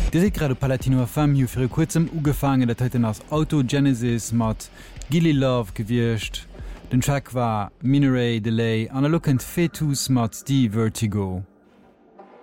Di se grad Palatino FM hi fir kurzem ugefangen, dat hueten ass Autogenesis mat Gilly Love gewircht. Den Track war Mineray Delay an der Lookend Fetus mat die Vertigo.